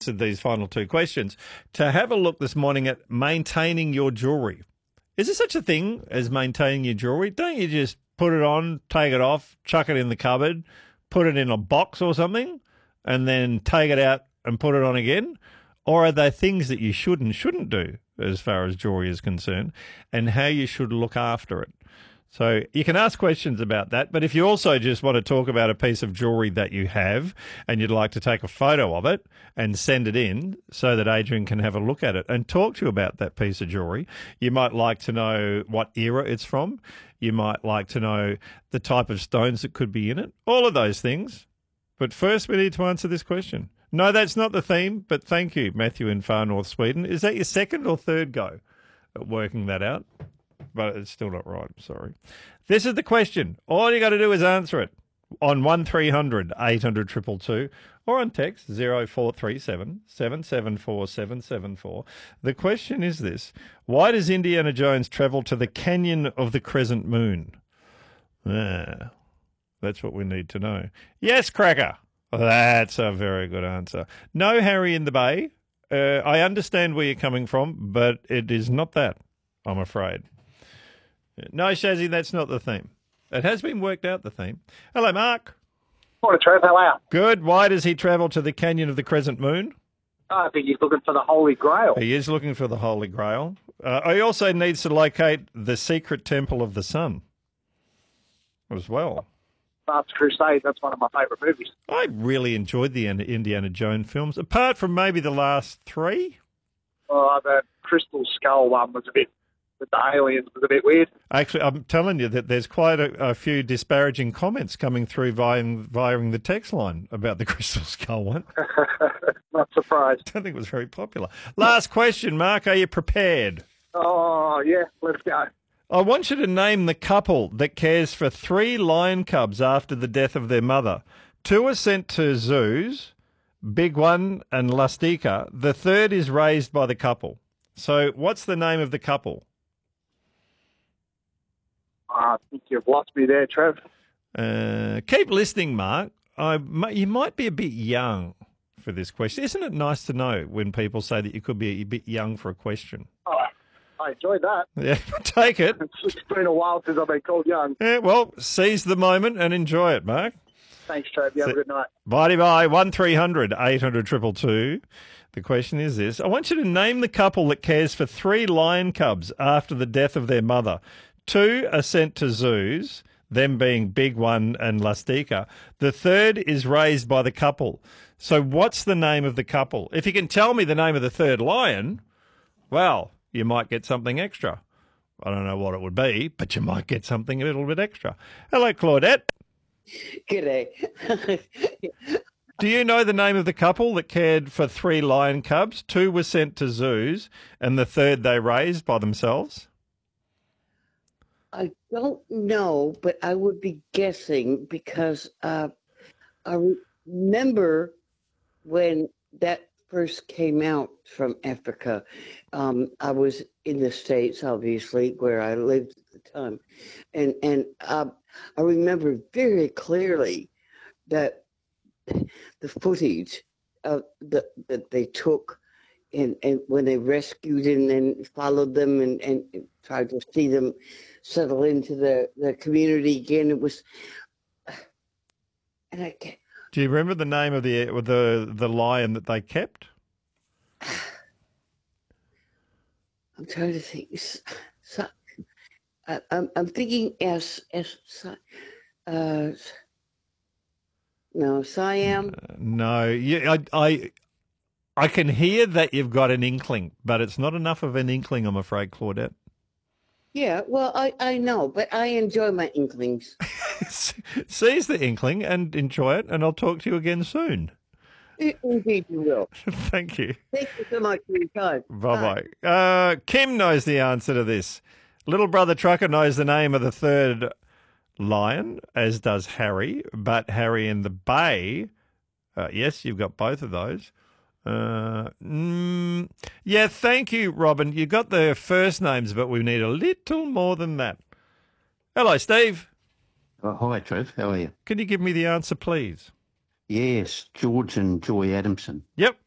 answered these final two questions, to have a look this morning at maintaining your jewellery. Is there such a thing as maintaining your jewellery? Don't you just put it on, take it off, chuck it in the cupboard, put it in a box or something, and then take it out and put it on again? Or are there things that you should and shouldn't do as far as jewellery is concerned, and how you should look after it? So you can ask questions about that, but if you also just want to talk about a piece of jewellery that you have and you'd like to take a photo of it and send it in so that Adrian can have a look at it and talk to you about that piece of jewellery, you might like to know what era it's from. You might like to know the type of stones that could be in it, all of those things. But first we need to answer this question. No, that's not the theme, but thank you, Matthew in Far North Sweden. Is that your second or third go at working that out? But it's still not right. I'm sorry. This is the question. All you got to do is answer it on 1300 800 222 or on text 0437 774 774. The question is this: why does Indiana Jones travel to the Canyon of the Crescent Moon? That's what we need to know. Yes, Cracker. That's a very good answer. No, Harry in the Bay. I understand where you're coming from, but it is not that, I'm afraid. No, Shazzy, that's not the theme. It has been worked out, the theme. Hello, Mark. Morning, Trev. How are you? Good. Why does he travel to the Canyon of the Crescent Moon? I think he's looking for the Holy Grail. He is looking for the Holy Grail. He also needs to locate the secret Temple of the Sun as well. Last Crusade, that's one of my favourite movies. I really enjoyed the Indiana Jones films, apart from maybe the last three. The Crystal Skull one was a bit, with the aliens, was a bit weird. Actually, I'm telling you that there's quite a few disparaging comments coming through via the text line about the Crystal Skull one. Not surprised. I don't think it was very popular. Last question, Mark. Are you prepared? Oh, yeah, let's go. I want you to name the couple that cares for 3 lion cubs after the death of their mother. 2 are sent to zoos, Big One and Lustica. The third is raised by the couple. So what's the name of the couple? I think you've lost me there, Trev. Keep listening, Mark. You might be a bit young for this question. Isn't it nice to know when people say that you could be a bit young for a question? Oh, I enjoyed that. Yeah, take it. It's been a while since I've been called young. Yeah, well, seize the moment and enjoy it, Mark. Thanks, Trev. You have a good night. Bye. 1300 800 222. The question is this. I want you to name the couple that cares for 3 lion cubs after the death of their mother. 2 are sent to zoos, them being Big One and Lustica. The third is raised by the couple. So what's the name of the couple? If you can tell me the name of the third lion, well, you might get something extra. I don't know what it would be, but you might get something a little bit extra. Hello, Claudette. G'day. Do you know the name of the couple that cared for 3 lion cubs? 2 were sent to zoos, and the third they raised by themselves? I don't know, but I would be guessing because I remember when that first came out from Africa. I was in the States, obviously, where I lived at the time. And I remember very clearly that the footage that they took and when they rescued and then followed them and tried to see them settle into the community again. It was, and I can't. Do you remember the name of the lion that they kept? I'm trying to think. I'm thinking no, Siam. No, I can hear that you've got an inkling, but it's not enough of an inkling, I'm afraid, Claudette. Yeah, well, I know, but I enjoy my inklings. Seize the inkling and enjoy it, and I'll talk to you again soon. Indeed you will. Thank you. Thank you so much for your time. Bye-bye. Kim knows the answer to this. Little brother Trucker knows the name of the third lion, as does Harry, but Harry in the Bay, yes, you've got both of those. Yeah, thank you, Robin. You got the first names, but we need a little more than that. Hello, Steve. Hi, Trev. How are you? Can you give me the answer, please? Yes, George and Joy Adamson. Yep.